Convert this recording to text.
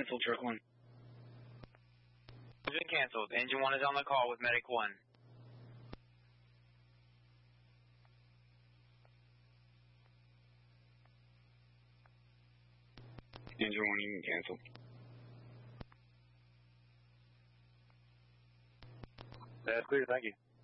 canceled, truck 1. It's been canceled. Engine 1 is on the call with Medic 1. Engine 1, you can cancel. That's clear, thank you.